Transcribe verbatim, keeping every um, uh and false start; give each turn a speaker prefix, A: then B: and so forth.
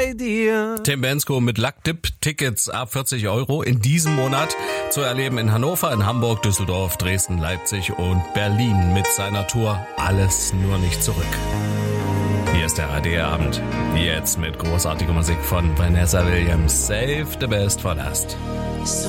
A: bei dir.
B: Tim Bendzko mit Lackdip, Tickets ab vierzig Euro in diesem Monat zu erleben in Hannover, in Hamburg, Düsseldorf, Dresden, Leipzig und Berlin mit seiner Tour Alles nur nicht zurück. Hier ist der A R D-Abend. Jetzt mit großartiger Musik von Vanessa Williams. Save the best for last.